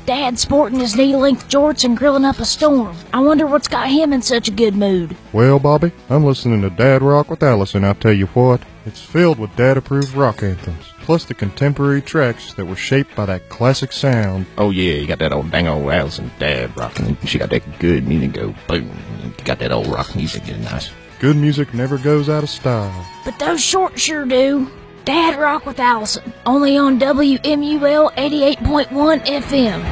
Dad's sporting his knee-length jorts and grilling up a storm. I wonder what's got him in such a good mood. Well, Bobby, I'm listening to Dad Rock with Allison, I'll tell you what. It's filled with Dad-approved rock anthems, plus the contemporary tracks that were shaped by that classic sound. Oh, yeah, you got that old dang old Allison Dad rocking. She got that good music go boom. You got that old rock music, it's nice. Good music never goes out of style. But those shorts sure do. Dad Rock with Allison, only on WMUL 88.1 FM.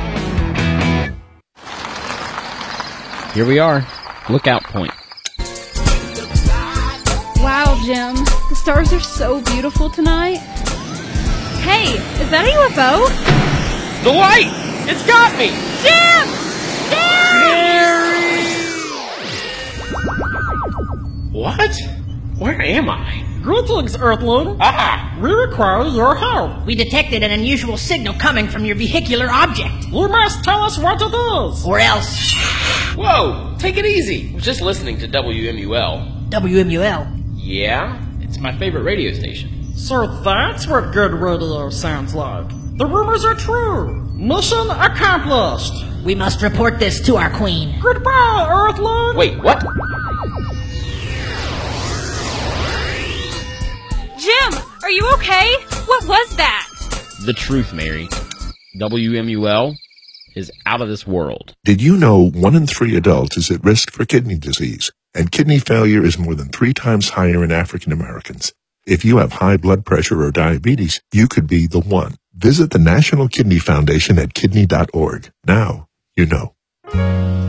Here we are, Lookout Point. Wow, Jim, the stars are so beautiful tonight. Hey, is that a UFO? The light! It's got me! Jim! Jim! Mary! What? Where am I? Greetings, Earthling. Ah! We require your help. We detected an unusual signal coming from your vehicular object. You must tell us what it is. Or else... Whoa! Take it easy. I was just listening to WMUL. WMUL? Yeah? It's my favorite radio station. So that's what good radio sounds like. The rumors are true. Mission accomplished. We must report this to our queen. Goodbye, Earthling. Wait, what? Jim, are you okay? What was that? The truth, Mary. WMUL is out of this world. Did you know 1 in 3 adults is at risk for kidney disease, and kidney failure is more than 3 times higher in African Americans? If you have high blood pressure or diabetes, you could be the one. Visit the National Kidney Foundation at kidney.org. Now, you know.